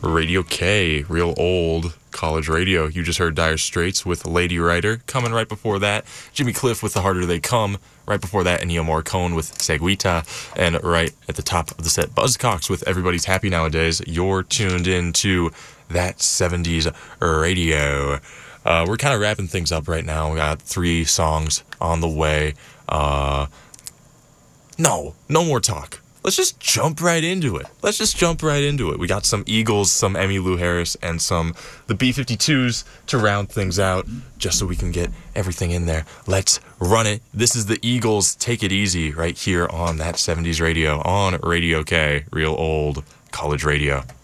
Radio K, real old college radio. You just heard Dire Straits with Lady Writer. Coming right before that, Jimmy Cliff with The Harder They Come. Right before that, Ennio Morricone with Seguita. And right at the top of the set, Buzzcocks with Everybody's Happy Nowadays. You're tuned in to That 70s Radio. We're kind of wrapping things up right now. We got 3 songs on the way. No more talk. Let's just jump right into it. We got some Eagles, some Emmylou Harris, and the B-52s to round things out, just so we can get everything in there. Let's run it. This is the Eagles, Take It Easy, right here on That 70s Radio, on Radio K, real old college radio.